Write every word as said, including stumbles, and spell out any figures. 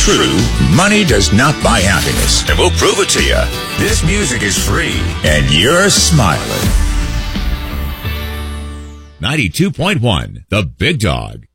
true, money does not buy happiness. And we'll prove it to you. This music is free, and you're smiling. ninety-two point one, The Big Dog.